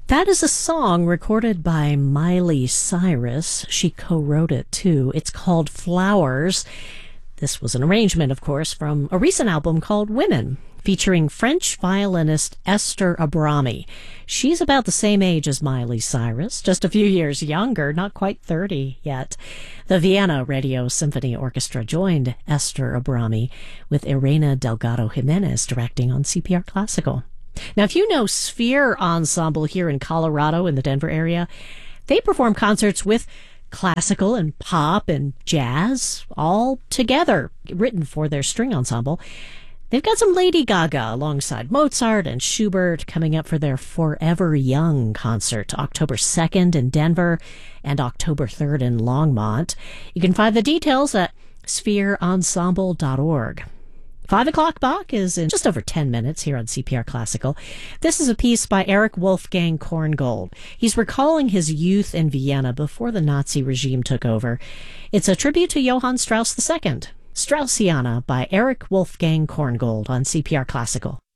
That is a song recorded by Miley Cyrus. She co-wrote it too. It's called Flowers. This was an arrangement, of course, from a recent album called Women, featuring French violinist Esther Abrami. She's about the same age as Miley Cyrus, just a few years younger, not quite 30 yet. The Vienna Radio Symphony Orchestra joined Esther Abrami, with Irena Delgado Jimenez directing on CPR Classical. Now, if you know Sphere Ensemble here in Colorado, in the Denver area, they perform concerts with classical and pop and jazz all together, written for their string ensemble. They've got some Lady Gaga alongside Mozart and Schubert coming up for their Forever Young concert, October 2nd in Denver and October 3rd in Longmont. You can find the details at sphereensemble.org. 5 o'clock Bach is in just over 10 minutes here on CPR Classical. This is a piece by Erich Wolfgang Korngold. He's recalling his youth in Vienna before the Nazi regime took over. It's a tribute to Johann Strauss II. Straussiana by Erich Wolfgang Korngold on CPR Classical.